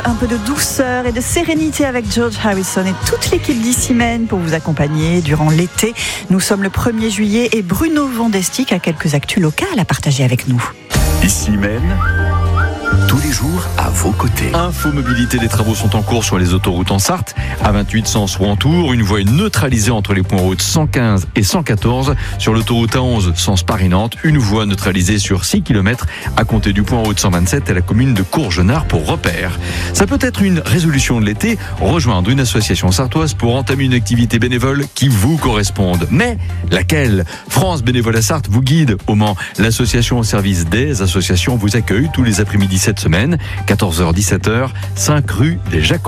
un peu de douceur et de sérénité avec George Harrison et toute l'équipe d'Ici Mène pour vous accompagner durant l'été. Nous sommes le 1er juillet et Bruno Vandestick a quelques actus locales à partager avec nous. Ici Mène, tous les jours à vos côtés. Info mobilité, les travaux sont en cours sur les autoroutes en Sarthe. A28 sens Rouen-Tours, une voie neutralisée entre les points routes 115 et 114. Sur l'autoroute A11 sens Paris-Nantes, une voie neutralisée sur 6 km à compter du point route 127 à la commune de Courgenard pour repère. Ça peut être une résolution de l'été, rejoindre une association sartoise pour entamer une activité bénévole qui vous corresponde. Mais laquelle ? France Bénévolat Sarthe vous guide au Mans. L'association au service des associations vous accueille tous les après-midi cette semaine, 14h-17h, 5 rue des Jacobins.